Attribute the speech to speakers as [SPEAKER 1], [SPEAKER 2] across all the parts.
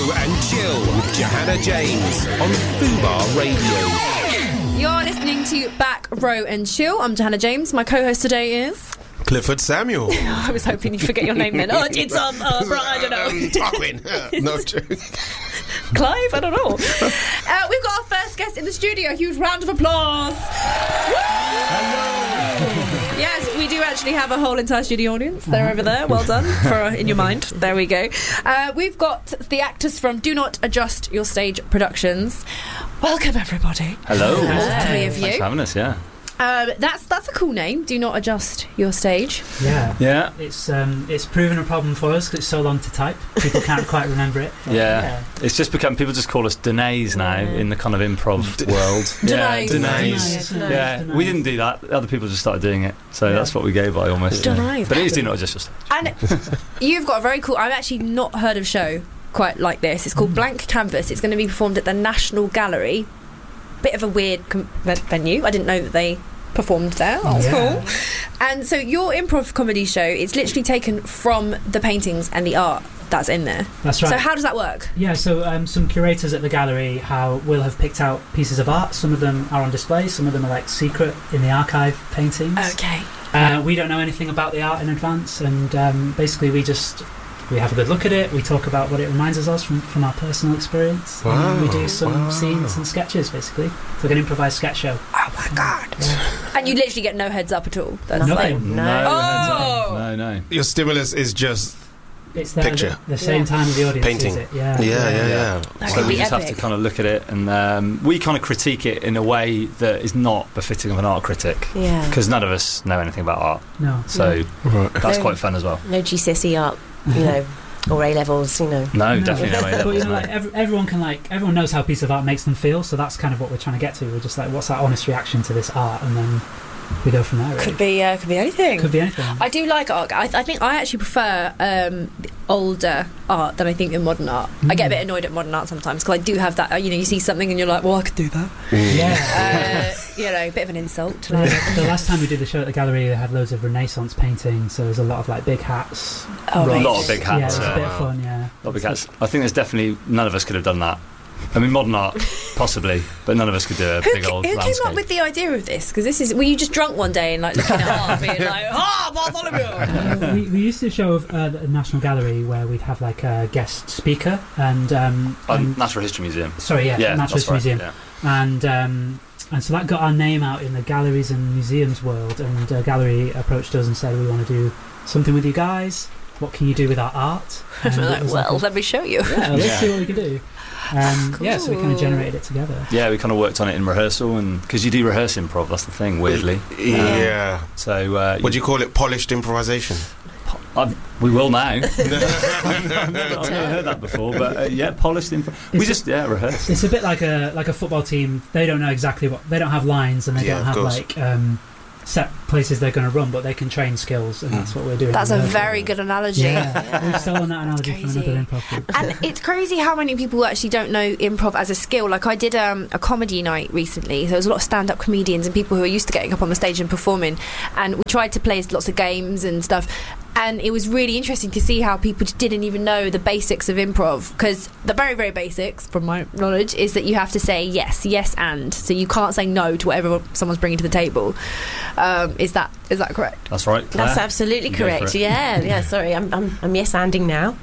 [SPEAKER 1] Row and Chill with Johanna James on Fubar Radio.
[SPEAKER 2] You're listening to Back Row and Chill. I'm Johanna James. My co-host today is...
[SPEAKER 1] Clifford Samuel.
[SPEAKER 2] I was hoping you'd forget your name then. It's I don't know.
[SPEAKER 1] Tarquin. No joke.
[SPEAKER 2] Clive? I don't know. We've got our first guest in the studio. A huge round of applause. Hello. Yes, we do actually have a whole entire studio audience. They're over there. Well done. In your mind. There we go. We've got the actors from Do Not Adjust Your Stage Productions. Welcome, everybody.
[SPEAKER 3] Hello.
[SPEAKER 2] All three of you.
[SPEAKER 3] Thanks for having us, yeah.
[SPEAKER 2] That's a cool name. Do Not Adjust Your Stage.
[SPEAKER 3] Yeah.
[SPEAKER 4] It's proven a problem for us because it's so long to type. People can't quite remember it.
[SPEAKER 3] Yeah. It's just become, people just call us Denays now in the kind of improv world.
[SPEAKER 2] Denays.
[SPEAKER 3] Yeah, we didn't do that. Other people just started doing it. So that's what we go by almost.
[SPEAKER 2] Denays.
[SPEAKER 3] But it is Do Not Adjust Your Stage.
[SPEAKER 2] And you've got a very cool... I've actually not heard of a show quite like this. It's called Blank Canvas. It's going to be performed at the National Gallery. Bit of a weird venue. I didn't know that they performed there. That's cool. And so your improv comedy show is literally taken from the paintings and the art that's in there.
[SPEAKER 4] That's right.
[SPEAKER 2] So how does that work?
[SPEAKER 4] Yeah, so some curators at the gallery will have picked out pieces of art. Some of them are on display, some of them are like secret in the archive paintings.
[SPEAKER 2] Okay.
[SPEAKER 4] We don't know anything about the art in advance, and basically we have a good look at it, we talk about what it reminds us of from our personal experience, and we do some scenes and sketches, basically. It's like an improvised sketch show.
[SPEAKER 2] Oh my God. And you literally get no heads up at all?
[SPEAKER 4] That's nothing.
[SPEAKER 3] No.
[SPEAKER 1] Your stimulus is just
[SPEAKER 4] it's there
[SPEAKER 1] picture.
[SPEAKER 4] The same time of the audience
[SPEAKER 1] painting.
[SPEAKER 4] Is it?
[SPEAKER 1] Yeah.
[SPEAKER 3] So we just have to kind of look at it, and we kind of critique it in a way that is not befitting of an art critic.
[SPEAKER 5] Yeah.
[SPEAKER 3] Because none of us know anything about art.
[SPEAKER 4] No.
[SPEAKER 3] So that's quite fun as well.
[SPEAKER 5] No GCSE art, or A levels,
[SPEAKER 3] No, definitely no A levels.
[SPEAKER 4] But everyone knows how a piece of art makes them feel, so that's kind of what we're trying to get to. We're just like, what's that honest reaction to this art, and then we go from there. Really.
[SPEAKER 2] Could be anything.
[SPEAKER 4] Could be anything.
[SPEAKER 2] I do like art. I think I actually prefer the older art than I think the modern art. I get a bit annoyed at modern art sometimes because I do have that. You see something and you're like, well, I could do that.
[SPEAKER 4] Yeah.
[SPEAKER 2] A bit of an insult.
[SPEAKER 4] The last time we did the show at the gallery, they had loads of Renaissance paintings. So there's a lot of like big hats.
[SPEAKER 3] A lot of big hats.
[SPEAKER 4] Yeah, it's a bit of fun. Yeah.
[SPEAKER 3] A lot of big hats. I think there's definitely none of us could have done that. I mean, modern art, possibly, but none of us could do a big old landscape.
[SPEAKER 2] Who came up with the idea of this? Because were you just drunk one day and like looking at art, being like, Bartholomew?
[SPEAKER 4] We used to show at the National Gallery where we'd have like a guest speaker and
[SPEAKER 3] Natural History Museum.
[SPEAKER 4] Sorry, Natural History Museum, and so that got our name out in the galleries and museums world. And a gallery approached us and said, we want to do something with you guys. What can you do with our art?
[SPEAKER 2] Let me show you.
[SPEAKER 4] Yeah, let's see what we can do.
[SPEAKER 2] Cool.
[SPEAKER 4] Yeah, so we kind of generated it together.
[SPEAKER 3] Yeah, we kind of worked on it in rehearsal, and because you do rehearse improv, that's the thing, weirdly. So
[SPEAKER 1] would you call it polished improvisation?
[SPEAKER 3] We will now. I've never heard that before, but polished improv. We just rehearse.
[SPEAKER 4] It's a bit like a football team. They don't know exactly they don't have lines, and they don't have like set places they're going to run, but they can train skills, and that's what we're doing.
[SPEAKER 2] That's a very good analogy.
[SPEAKER 4] We've stolen that analogy from another improv group.
[SPEAKER 2] And it's crazy how many people actually don't know improv as a skill. Like I did a comedy night recently. There was a lot of stand-up comedians and people who are used to getting up on the stage and performing, and we tried to play lots of games and stuff. And it was really interesting to see how people didn't even know the basics of improv, because the very, very basics, from my knowledge, is that you have to say yes, and. So you can't say no to whatever someone's bringing to the table. Is that correct?
[SPEAKER 3] That's right, Claire.
[SPEAKER 5] That's absolutely correct. Yeah. Sorry, I'm yes-anding now.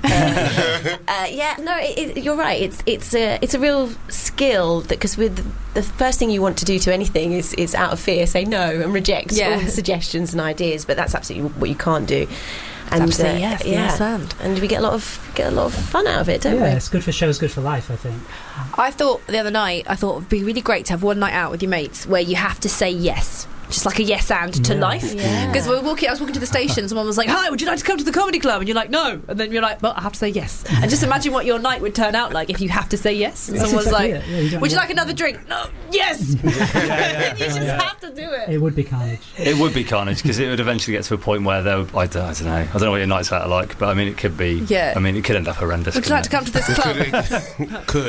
[SPEAKER 5] You're right. It's a real skill because with the first thing you want to do to anything is out of fear say no and reject all the suggestions and ideas. But that's absolutely what you can't do. And and we get a lot of fun out of it, don't we?
[SPEAKER 4] Yeah, it's good for shows, good for life, I think.
[SPEAKER 2] I thought the other night, it would be really great to have one night out with your mates where you have to say yes. Just like a yes and to life. Because I was walking to the station, someone was like, hi, would you like to come to the comedy club? And you're like, no. And then you're like, well, I have to say yes. And just imagine what your night would turn out like if you have to say yes. And someone's like, would you like another drink? No. Yes. You just have to do it.
[SPEAKER 4] It would be carnage.
[SPEAKER 3] It would be carnage because it would eventually get to a point where I don't know what your nights out are like, but I mean it could be. I mean it could end up horrendous.
[SPEAKER 2] Would you like to come to this club?
[SPEAKER 1] Could.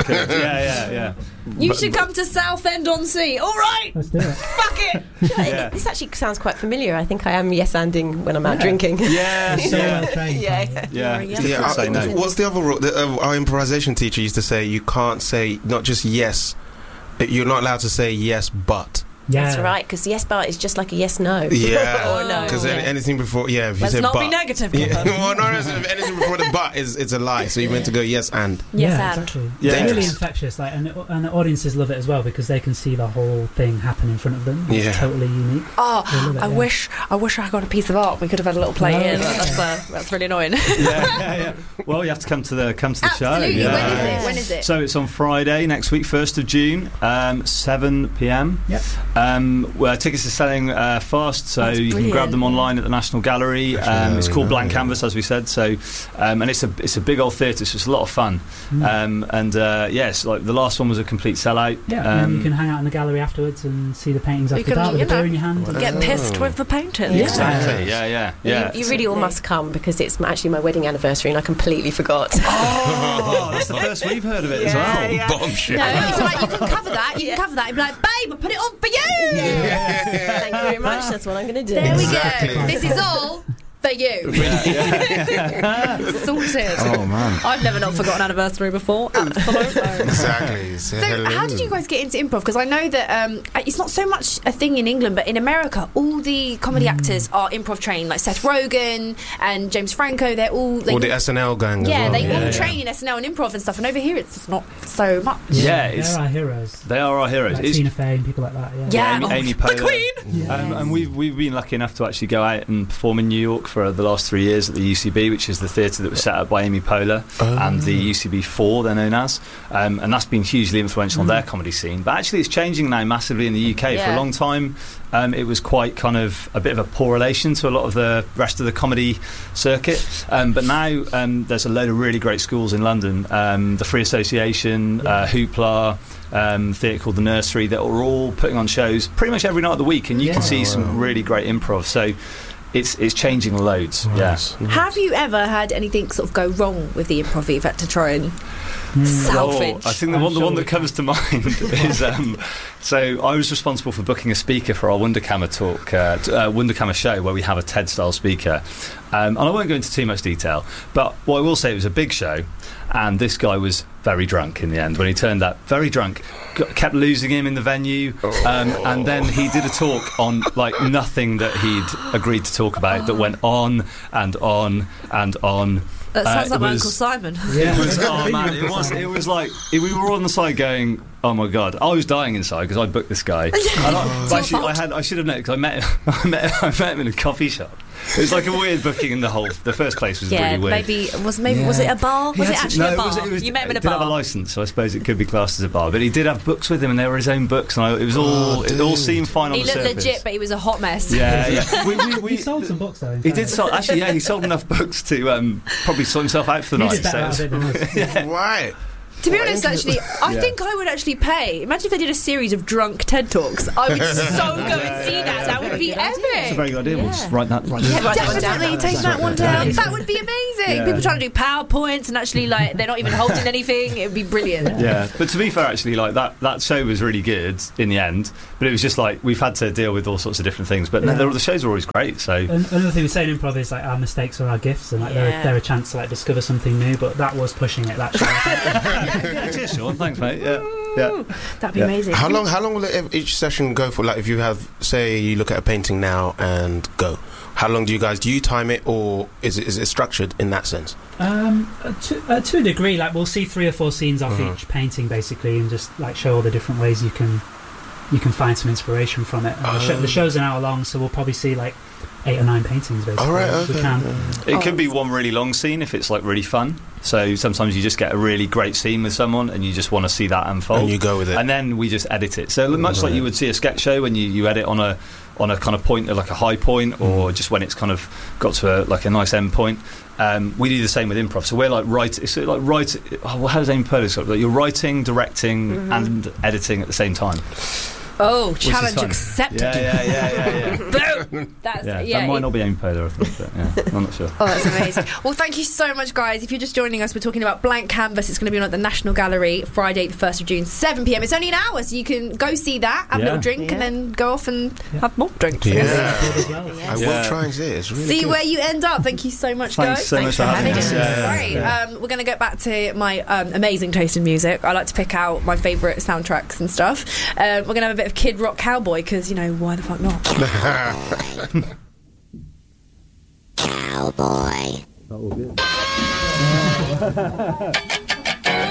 [SPEAKER 3] could. Yeah.
[SPEAKER 2] You should come to Southend-on-Sea. All right.
[SPEAKER 4] Let's do it.
[SPEAKER 2] Fuck it.
[SPEAKER 3] Yeah.
[SPEAKER 5] This actually sounds quite familiar. I think I am yes-anding when I'm out drinking.
[SPEAKER 3] Yeah.
[SPEAKER 4] So well trained.
[SPEAKER 3] Yeah.
[SPEAKER 2] Yeah.
[SPEAKER 3] Say no.
[SPEAKER 6] What's the other rule? Our improvisation teacher used to say you can't say not just yes. You're not allowed to say yes, but.
[SPEAKER 4] Yeah.
[SPEAKER 5] That's right, because yes but is just like a yes no.
[SPEAKER 6] Yeah.
[SPEAKER 5] Or no.
[SPEAKER 6] Because anything before, if you
[SPEAKER 2] Let's
[SPEAKER 6] say
[SPEAKER 2] not
[SPEAKER 6] but.
[SPEAKER 2] be negative.
[SPEAKER 6] Yeah. Well, no, if anything before the but it's a lie. So you're meant to go yes and.
[SPEAKER 2] Yes,
[SPEAKER 4] yeah,
[SPEAKER 2] and.
[SPEAKER 4] exactly.
[SPEAKER 3] Yeah.
[SPEAKER 4] It's really infectious, like, and the audiences love it as well because they can see the whole thing happen in front of them. It's
[SPEAKER 6] Yeah.
[SPEAKER 4] totally unique.
[SPEAKER 2] Oh,
[SPEAKER 4] They love it,
[SPEAKER 2] I
[SPEAKER 4] yeah.
[SPEAKER 2] wish I got a piece of art. We could have had a little play
[SPEAKER 4] Oh,
[SPEAKER 2] here.
[SPEAKER 4] yeah.
[SPEAKER 2] That's really annoying.
[SPEAKER 3] Yeah. Well, you have to come to the show.
[SPEAKER 2] Absolutely.
[SPEAKER 3] Yeah.
[SPEAKER 2] When is it?
[SPEAKER 3] So it's on Friday next week, 1st of June, 7 p.m.
[SPEAKER 4] Yep.
[SPEAKER 3] Well, tickets are selling fast, so
[SPEAKER 2] That's
[SPEAKER 3] you can
[SPEAKER 2] brilliant.
[SPEAKER 3] grab them online at the National Gallery. It's called Blank Canvas, as we said. So, and it's a big old theatre. So it's a lot of fun. Yes, like the last one was a complete sellout.
[SPEAKER 4] Yeah, and then you can hang out in the gallery afterwards and see the paintings after
[SPEAKER 2] can,
[SPEAKER 4] dark with
[SPEAKER 2] you
[SPEAKER 4] a beer
[SPEAKER 2] know,
[SPEAKER 4] in your hand.
[SPEAKER 2] Get pissed with the paintings.
[SPEAKER 4] Yeah.
[SPEAKER 3] Exactly. Yeah.
[SPEAKER 5] You really all must come because it's actually my wedding anniversary and I completely forgot.
[SPEAKER 3] Oh, that's the first we've heard of it as well.
[SPEAKER 5] Yeah.
[SPEAKER 6] Bombshell.
[SPEAKER 2] No, so like you can cover that. You can cover that. You'd be like, babe, I put it on for you.
[SPEAKER 5] Thank you very much. That's what I'm going to do.
[SPEAKER 2] There we
[SPEAKER 6] Exactly.
[SPEAKER 2] go. This is all for you. Sorted.
[SPEAKER 3] Oh man.
[SPEAKER 2] I've never not forgotten an anniversary before. Absolutely.
[SPEAKER 6] Exactly.
[SPEAKER 2] So how did you guys get into improv? Because I know that it's not so much a thing in England, but in America, all the comedy actors are improv trained. Like Seth Rogen and James Franco, they're all...
[SPEAKER 6] Or the SNL gang as well.
[SPEAKER 2] they all train in SNL and improv and stuff. And over here, it's just not so much.
[SPEAKER 3] Yeah,
[SPEAKER 4] They're our heroes.
[SPEAKER 3] They are our heroes.
[SPEAKER 4] Like
[SPEAKER 3] It's-
[SPEAKER 4] Tina Fey and people like that.
[SPEAKER 2] Yeah.
[SPEAKER 3] Amy
[SPEAKER 2] the
[SPEAKER 3] Poehler.
[SPEAKER 2] Queen.
[SPEAKER 4] Yeah.
[SPEAKER 3] And we've been lucky enough to actually go out and perform in New York for the last 3 years at the UCB, which is the theatre that was set up by Amy Poehler and the UCB 4, they're known as, and that's been hugely influential on their comedy scene. But actually it's changing now massively in the UK. For
[SPEAKER 2] Yeah.
[SPEAKER 3] a long time it was quite kind of a bit of a poor relation to a lot of the rest of the comedy circuit, but now there's a load of really great schools in London, the Free Association, Hoopla, theatre called The Nursery, that are all putting on shows pretty much every night of the week, and you can see some really great improv. So it's changing loads.
[SPEAKER 6] Nice.
[SPEAKER 2] Have you ever had anything sort of go wrong with the improv you've had to try and salvage?
[SPEAKER 3] I think the one that comes to mind is so I was responsible for booking a speaker for our Wunderkammer talk, Wunderkammer show, where we have a TED-style speaker. And I won't go into too much detail, but what I will say, it was a big show, and this guy was very drunk in the end. When he turned up, very drunk, kept losing him in the venue, and then he did a talk on like nothing that he'd agreed to talk about, that went on and on and on.
[SPEAKER 2] That sounds like my
[SPEAKER 3] was-
[SPEAKER 2] Uncle Simon.
[SPEAKER 3] It was, oh man, it was like we were on the side going, oh my god, I was dying inside because I booked this guy. And I should have known, because I met him in a coffee shop. It was like a weird booking, and the first place was really weird.
[SPEAKER 2] Was it a bar? Was it actually a bar? You met him in a
[SPEAKER 3] He did have a
[SPEAKER 2] bar.
[SPEAKER 3] license, so I suppose it could be classed as a bar. But he did have books with him, and they were his own books, and it all seemed fine on
[SPEAKER 2] He
[SPEAKER 3] the
[SPEAKER 2] looked
[SPEAKER 3] surface.
[SPEAKER 2] legit, but he was a hot mess.
[SPEAKER 3] Yeah.
[SPEAKER 4] We sold some books though. in
[SPEAKER 3] He
[SPEAKER 4] fact.
[SPEAKER 3] did sell. Actually, yeah, he sold enough books to probably sort himself out for the
[SPEAKER 4] He
[SPEAKER 3] night.
[SPEAKER 4] did better out of it than us.
[SPEAKER 6] Right.
[SPEAKER 2] To be honest, actually, I
[SPEAKER 3] Yeah.
[SPEAKER 2] think I would actually pay. Imagine if they did a series of drunk TED Talks. I would so go and see that. That would be
[SPEAKER 3] It's a
[SPEAKER 2] epic.
[SPEAKER 3] very good idea. We'll just write that.
[SPEAKER 5] Write that one down.
[SPEAKER 2] Definitely take that one down. That would be amazing.
[SPEAKER 3] Yeah.
[SPEAKER 2] People trying to do PowerPoints and actually like they're not even holding anything. It would be brilliant.
[SPEAKER 3] Yeah, but to be fair, actually, like that show was really good in the end. But it was just like we've had to deal with all sorts of different things. But the shows are always great. So
[SPEAKER 4] Another thing we say in improv is like our mistakes are our gifts, and like they're a chance to like discover something new. But that was pushing it. That show.
[SPEAKER 3] yeah, cheers, Sean. Thanks, mate. Yeah.
[SPEAKER 2] That'd be amazing.
[SPEAKER 6] How long will each session go for? Like, if you have, say, you look at a painting now and go, how long do you time it, or is it structured in that sense?
[SPEAKER 4] To a degree, like we'll see 3 or 4 scenes off each painting basically, and just like show all the different ways you can find some inspiration from it. And the show's an hour long, so we'll probably see like 8 or 9 paintings basically.
[SPEAKER 6] All right,
[SPEAKER 4] We
[SPEAKER 6] okay.
[SPEAKER 4] can.
[SPEAKER 3] It could be one really long scene if it's like really fun. So sometimes you just get a really great scene with someone and you just want to see that unfold.
[SPEAKER 6] And you go with it.
[SPEAKER 3] And then we just edit it. So much like you would see a sketch show when you edit on a kind of point, like a high point, or just when it's kind of got to a nice end point. We do the same with improv. So we're like how does Amy Poehler describe it? Like you're writing, directing, and editing at the same time.
[SPEAKER 2] Oh,
[SPEAKER 3] Which is
[SPEAKER 2] challenge
[SPEAKER 3] fun.
[SPEAKER 2] accepted.
[SPEAKER 3] Yeah.
[SPEAKER 2] Boom.
[SPEAKER 3] That might not be Amy Poehler, I thought, but I'm not sure.
[SPEAKER 2] Oh, that's amazing. Well, thank you so much, guys. If you're just joining us, we're talking about Blank Canvas. It's going to be on at the National Gallery Friday, the 1st of June, 7 p.m. It's only an hour, so you can go see that, have a little drink, and then go off and have more drinks.
[SPEAKER 6] I will try and see it. It's really
[SPEAKER 2] see
[SPEAKER 6] good.
[SPEAKER 2] where you end up. Thank you so much,
[SPEAKER 3] Thanks
[SPEAKER 2] guys.
[SPEAKER 3] so much for having us.
[SPEAKER 2] Great. We're going to get back to my amazing taste in music. I like to pick out my favourite soundtracks and stuff. We're going to have a bit of Kid Rock Cowboy, because, why the fuck not?
[SPEAKER 7] Cowboy.
[SPEAKER 3] That will be it.